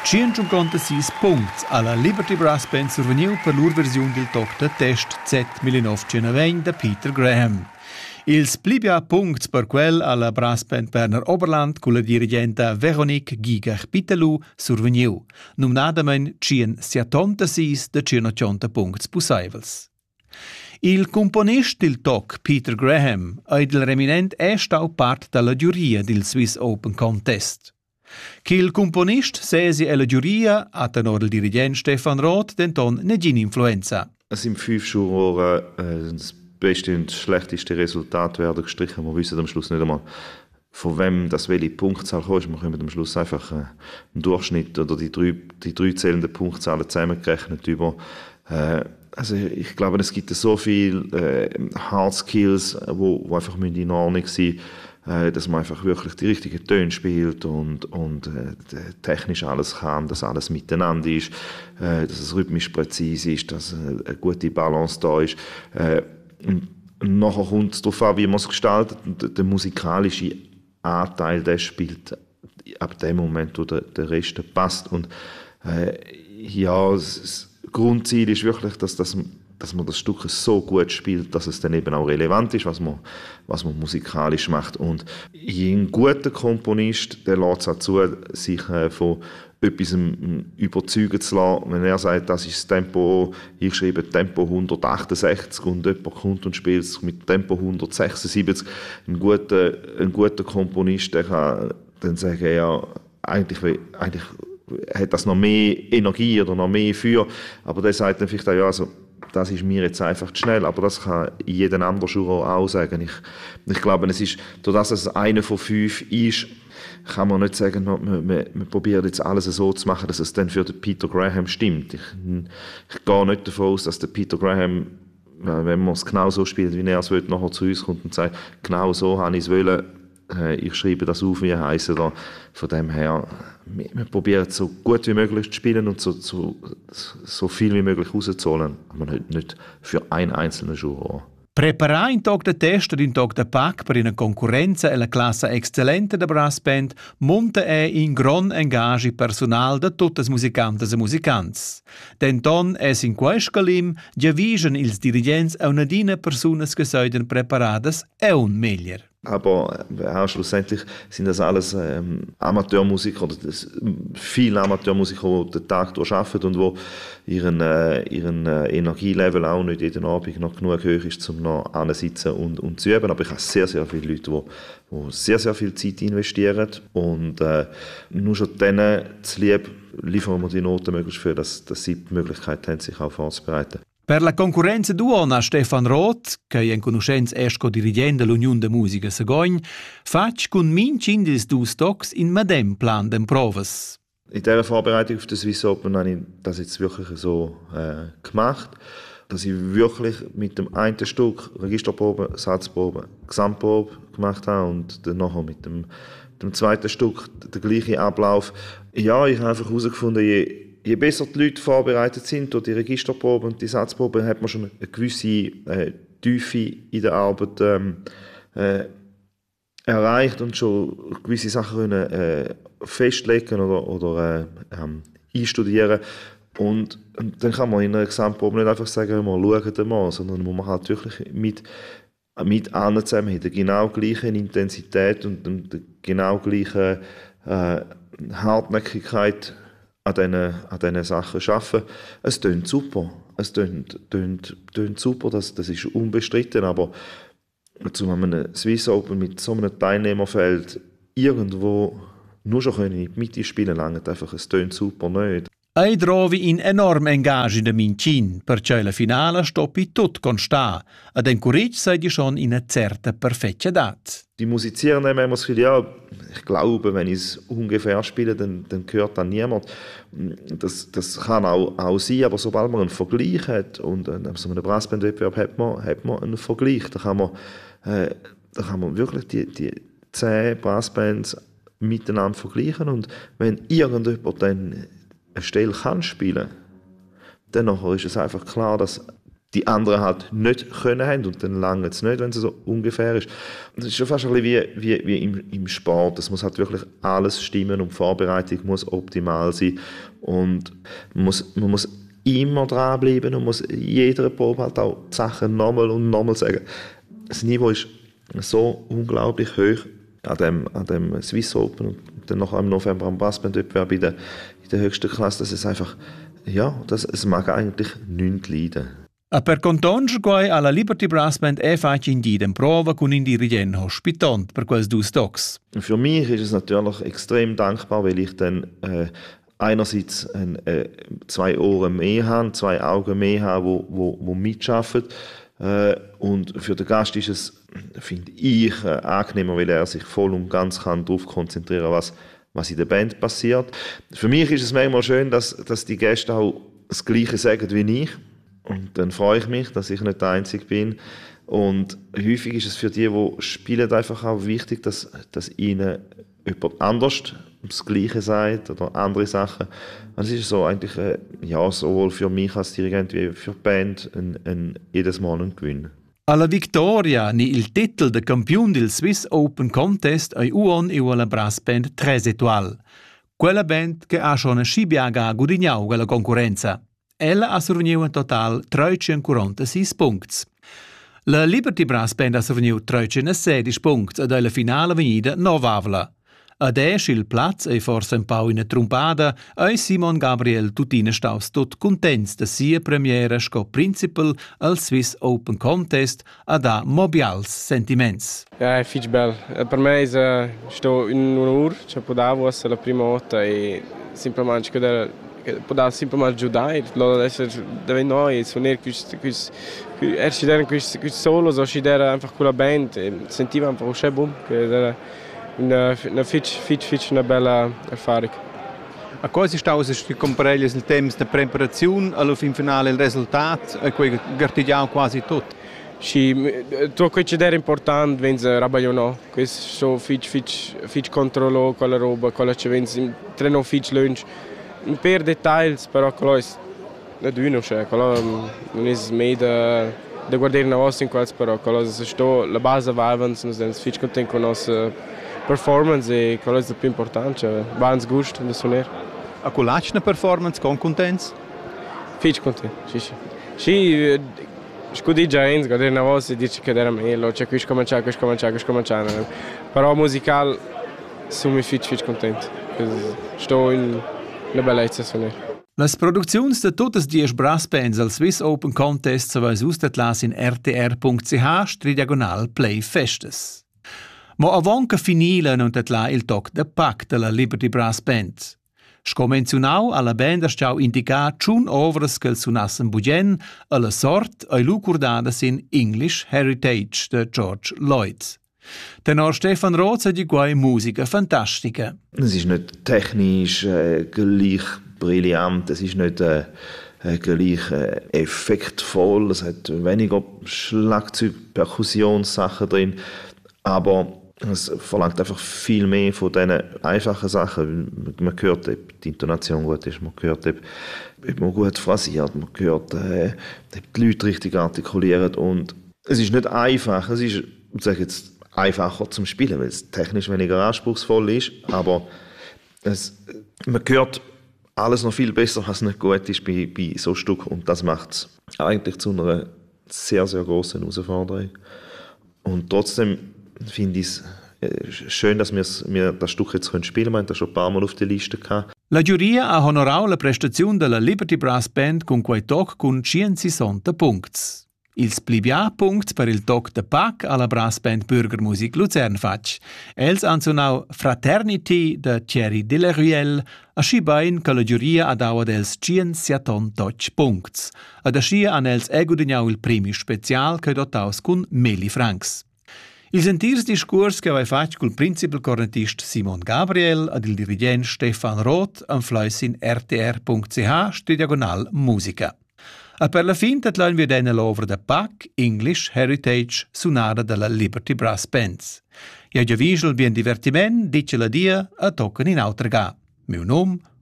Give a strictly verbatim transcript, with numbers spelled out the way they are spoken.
centocinquantasei punti alla Liberty Brass Band surveniu per l'urversione del toc de test Z millenovecentoventi da Peter Graham. Ils plibia punts per quel alla Brass Band Berner Oberland con la dirigenta Veronique Giger-Pitelou surveniu. Numnadamen cien settantasei de centocinquanta punti possibils. Il componist del toc, Peter Graham, ha il reminent è stato parte della giuria del Swiss Open Contest. Che il componist sesi e la giuria ha tenor il dirigent Stefan Roth denton negin influenza. Es sind fünf Juroren, äh, das beste und das schlechteste Resultat werden gestrichen. Wir wissen am Schluss nicht einmal, von wem das welche Punktzahl kommt. Wir können am Schluss einfach äh, einen Durchschnitt oder die drei, die drei zählenden Punktzahlen zusammengerechnet über. Äh, also ich glaube, es gibt so viele äh, Hard Skills, wo, wo einfach in Ordnung sind, äh, dass man einfach wirklich die richtigen Töne spielt und, und äh, technisch alles kann, dass alles miteinander ist, äh, dass es rhythmisch präzise ist, dass äh, eine gute Balance da ist. Äh, und nachher kommt es darauf an, wie man es gestaltet. Der, der musikalische Anteil, der spielt ab dem Moment, wo der, der Rest passt. Und äh, ja, das Grundziel ist wirklich, dass, dass, dass man das Stück so gut spielt, dass es dann eben auch relevant ist, was man, was man musikalisch macht. Und ein guter Komponist, der lässt es auch zu, sich äh, von etwas überzeugen zu lassen. Wenn er sagt, das ist das Tempo, ich schreibe Tempo hundertachtundsechzig und jemand kommt und spielt es mit Tempo hundertsechsundsiebzig. Ein guter, ein guter Komponist, der kann dann sagen, ja, eigentlich, eigentlich hat das noch mehr Energie oder noch mehr Feuer, aber der sagt dann vielleicht auch, ja, also, das ist mir jetzt einfach zu schnell, aber das kann jeder andere Juror auch sagen. Ich, ich glaube, es ist, dadurch, dass es einer von fünf ist, kann man nicht sagen, wir, wir, wir probieren jetzt alles so zu machen, dass es dann für den Peter Graham stimmt. Ich, ich gehe nicht davon aus, dass der Peter Graham, wenn man es genau so spielt, wie er es will, nachher zu uns kommt und sagt, genau so habe ich es wollen, ich schreibe das auf, wie er heisst. Von dem her, wir, wir probieren so gut wie möglich zu spielen und so, so, so viel wie möglich rauszuholen, aber nicht, nicht für einen einzelnen Juror. Preparare in toc de test e in toc de pac per una concorrenza e la classe eccellente da Brass Band monta è in gran engage personal da tutte le musicantes e musicants. Denton es in quest calim giavischen ils dirigents a una dina personas che seiden preparadas e un meglier. Aber ja, schlussendlich sind das alles ähm, Amateurmusiker oder das, viele Amateurmusiker, die den Tag durcharbeiten und die ihren, äh, ihren äh, Energielevel auch nicht jeden Abend noch genug hoch ist, um noch anzusitzen und, und zu üben. Aber ich habe sehr, sehr viele Leute, die, die sehr, sehr viel Zeit investieren und äh, nur schon denen zuliebe liefern wir die Noten möglichst für, dass, dass sie die Möglichkeit haben, sich auch vorzubereiten. Per la concorrenza duona Stefan Roth, che è in conoscenza esco dirigente dell'Unione de Musica Sagogn, fac con mincin des dus tocs in medem plan den Proves. In dieser Vorbereitung auf den Swiss Open habe ich das jetzt wirklich so äh, gemacht, dass ich wirklich mit dem einen Stück Registerprobe, Satzprobe, Gesamtprobe gemacht habe und dann nachher mit dem, dem zweiten Stück der gleiche Ablauf. Ja, ich habe einfach herausgefunden, je Je besser die Leute vorbereitet sind durch die Registerprobe und die Satzprobe, hat man schon eine gewisse äh, Tiefe in der Arbeit ähm, äh, erreicht und schon gewisse Sachen können, äh, festlegen oder, oder äh, ähm, einstudieren. Und, und dann kann man in einer Gesamtprobe nicht einfach sagen, wir schauen mal, sondern man muss halt wirklich mit, mit allen zusammen der genau gleichen Intensität und der genau gleichen äh, Hartnäckigkeit an diesen, an diesen Sachen arbeiten. Es tönt super. Es tönt, tönt, tönt super, das, das ist unbestritten, aber zu einem Swiss Open mit so einem Teilnehmerfeld irgendwo nur schon in die Mitte spielen langt einfach, es tönt super nicht. Ei trovi in enorm engage in der Mincin, perché la finale stoppi tut constar, ad encourage sei di schon in einer certa perfettität. Die Musizieren haben immer das Gefühl, ja, ich glaube, wenn ich es ungefähr spiele, dann, dann hört dann niemand. Das, das kann auch, auch sein, aber sobald man einen Vergleich hat, und in so einem Brassband-Wettbewerb hat man, hat man einen Vergleich, da kann man, äh, da kann man wirklich die, die zehn Brassbands miteinander vergleichen und wenn irgendjemand dann eine Stelle kann spielen, dann ist es einfach klar, dass die anderen halt nicht können haben und dann lange es nicht, wenn es so ungefähr ist. Das ist schon fast ein bisschen wie, wie, wie im, im Sport. Es muss halt wirklich alles stimmen und die Vorbereitung muss optimal sein und man muss, man muss immer dranbleiben und muss jeder Probe halt auch die Sachen nochmal und nochmal sagen. Das Niveau ist so unglaublich hoch an dem, an dem Swiss Open und dann noch im November am Brassband-Wettbewerb in der, in der höchsten Klasse, dass es einfach, ja, das, es mag eigentlich nichts leiden. A per contonge guai alla Liberty Brass Band è fac in jedem Prova con un dirigent hospitant per quels dus docs. Für mich ist es natürlich extrem dankbar, weil ich dann äh, einerseits ein, äh, zwei Ohren mehr habe, zwei Augen mehr habe, wo, wo, wo mitschaffen. Äh, und für den Gast ist es, finde ich, äh, angenehmer, weil er sich voll und ganz kann darauf konzentrieren kann, was, was in der Band passiert. Für mich ist es manchmal schön, dass, dass die Gäste auch das Gleiche sagen wie ich. Und dann freue ich mich, dass ich nicht der Einzige bin. Und häufig ist es für die, die spielen, einfach auch wichtig, dass, dass ihnen jemand anders das Gleiche sagt oder andere Sachen. Also es ist so eigentlich, äh, ja, sowohl für mich als Dirigent wie für die Band ein, ein, jedes Mal ein Gewinn. Alla victoria ni il titel de campion del Swiss Open Contest ai uon e alla brass band Tres Etoiles. Quella band che ha schon scibiaga gudignau alla concorrenza. Ella ha survegniu in total trecentoquarantasei punti. La Liberty Brass Band ha survegniu trecentosedici punti ed alla finale venida novavla. Adesso il Platz e forse un po' in trompada e Simon Gabriel tutina staus tot contents de sia premiera sco principal al Swiss Open Contest a da mobials sentiments. Ja, è fitch bel. Per me è sto in un'ora, cioè podavo essere la prima volta e semplicemente che podavo semplicemente giudare, lo essere da noi, suonare questo questo er scidere questo questo solo, so scidere einfach con la band e sentiva un po' che buon che era una una fitch fitch fitch una bella erfahrung. A cosa sta usa sti comparelli il tempo di preparazione allo fin finale il risultato e quei gartigiamo quasi tutto. Sì, tu questo è importante, venze rabagliono, questo so fitch fitch fitch controllo quella roba, quella che venze treno fitch lunch. Un per dettagli, però quello è non uno, cioè quello non è mai da da guardare una vostra in quel, però quello se sto la base va avanti, non siamo fitch contenti con la nostra performance e quello è il più importante, cioè va ans gusto da suonare. A quell'altra performance con contenti? Fitch contenti, sì sì. Sì, scudi già ins, guardare una vostra e dirci che era meglio, cioè qui cominciare, qui cominciare, qui cominciare. Però musical sono fitch fitch contenti. Sto in una bellezza suonare. Las producziuns de totes dies brass bands al Swiss Open Contest se vais ustetlas in r t r punct c h stridiagonal play festes. Mo avon che finilen und etla il toc de pack de la Liberty Brass Band. Scomenziunau alla band stau indica tschun ovres che sunassen bugen alla sort ai lucurdadas in English Heritage de George Lloyd. Tenor Stefan Roth hat die guai Musiker fantastica. Es ist nicht technisch äh, gleich brillant, es ist nicht äh, äh, gleich äh, effektvoll, es hat weniger Schlagzeug, Perkussionssachen drin, aber es verlangt einfach viel mehr von diesen einfachen Sachen. Man hört, ob die Intonation gut ist, man hört, ob, ob man gut phrasiert, man hört, äh, ob die Leute richtig artikulieren und es ist nicht einfach, es ist, ich sage jetzt, einfacher zum Spielen, weil es technisch weniger anspruchsvoll ist, aber es, man hört alles noch viel besser, was nicht gut ist bei, bei so Stück und das macht es eigentlich zu einer sehr, sehr großen Herausforderung. Und trotzdem finde ich es schön, dass wir das Stück jetzt spielen können. Wir haben das schon ein paar Mal auf der Liste gehabt. La giuria ha honorau la prestazione della Liberty Brass Band con quei toc con centosessanta punti. Ils plibia punct per il toc de Pac alla Brass Band Bürgermusik Luzern fac. Els han sonau Fraternity de Thierry Delaruelle, a scibain che la giuria ha daua dels centosessanta punts. Ad ascia han els egudignau il premi special che dotaus con Meli Franks. Il sentirs discurs che vai fac col principal cornetist Simon Gabriel ad il dirigent Stefan Roth am fleis in r t r punct c h stridiagonal musica. A per la fin tatlain wir denne l'ovra de Pac, English Heritage, sunada della Liberty Brass Bands. Ja già vigel bien divertiment, dice la dia, a tocken in autra ga. Meu nom,